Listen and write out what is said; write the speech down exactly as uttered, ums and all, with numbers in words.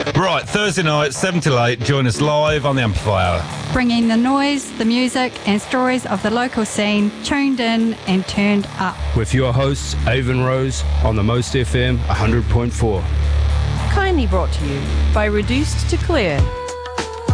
Right, Thursday night, seven till eight, join us live on the Amplify Hour. Bringing the noise, the music and stories of the local scene, tuned in and turned up. With your hosts, Avon Rose, on the Most F M one hundred point four. Kindly brought to you by Reduced to Clear.